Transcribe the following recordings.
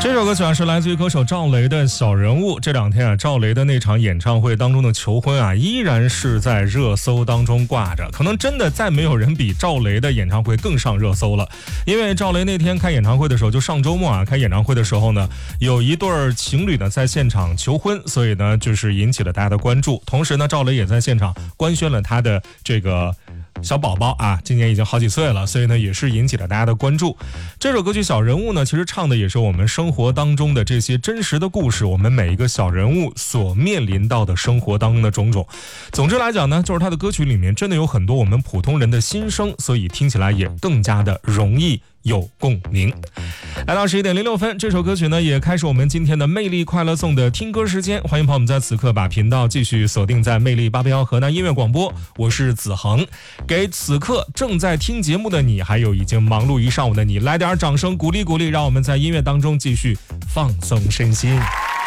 这首歌曲是来自于歌手赵雷的小人物。这两天赵雷的那场演唱会当中的求婚依然是在热搜当中挂着，可能真的再没有人比赵雷的演唱会更上热搜了。因为赵雷那天开演唱会的时候，就上周末开演唱会的时候呢，有一对情侣呢在现场求婚，所以呢就是引起了大家的关注。同时呢，赵雷也在现场官宣了他的这个小宝宝今年已经好几岁了，所以呢也是引起了大家的关注。这首歌曲小人物呢，其实唱的也是我们生活当中的这些真实的故事，我们每一个小人物所面临到的生活当中的种种。总之来讲呢，就是他的歌曲里面真的有很多我们普通人的心声，所以听起来也更加的容易有共鸣。来到11点06分，这首歌曲呢也开始我们今天的魅力快乐颂的听歌时间。欢迎朋友们在此刻把频道继续锁定在魅力881河南音乐广播，我是子恒。给此刻正在听节目的你，还有已经忙碌一上午的你，来点掌声鼓励鼓励，让我们在音乐当中继续放松身心。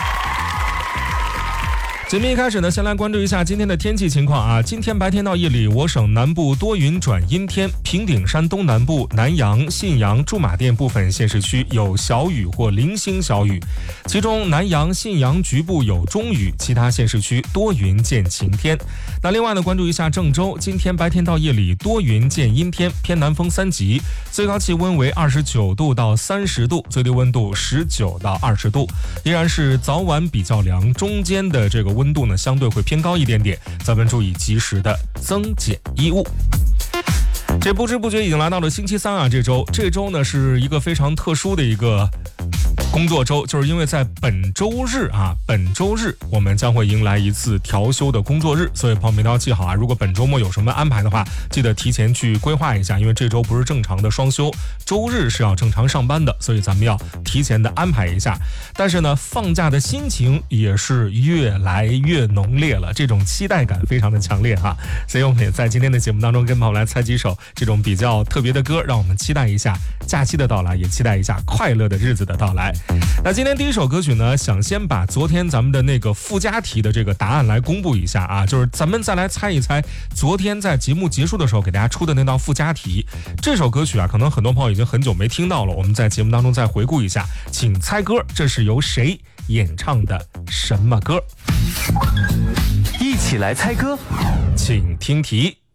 节目一开始呢，先来关注一下今天的天气情况今天白天到夜里，我省南部多云转阴天，平顶山东南部、南阳、信阳、驻马店部分县市区有小雨或零星小雨，其中南阳、信阳局部有中雨，其他县市区多云见晴天。那另外呢，关注一下郑州，今天白天到夜里多云见阴天，偏南风3级，最高气温为29度到30度，最低温度19到20度，依然是早晚比较凉，中间的这个温度呢相对会偏高一点点，咱们注意及时的增减衣物。这不知不觉已经来到了星期三这周呢是一个非常特殊的一个工作周，就是因为在本周日我们将会迎来一次调休的工作日，所以朋友们一定要记好如果本周末有什么安排的话，记得提前去规划一下，因为这周不是正常的双休，周日是要正常上班的，所以咱们要提前的安排一下。但是呢，放假的心情也是越来越浓烈了，这种期待感非常的强烈所以我们也在今天的节目当中跟朋友们来猜几首这种比较特别的歌，让我们期待一下假期的到来，也期待一下快乐的日子的到来。那今天第一首歌曲呢，想先把昨天咱们的那个附加题的这个答案来公布一下就是咱们再来猜一猜昨天在节目结束的时候给大家出的那道附加题。这首歌曲可能很多朋友已经很久没听到了，我们在节目当中再回顾一下，请猜歌，这是由谁演唱的什么歌？ 一起来猜歌， 请听题。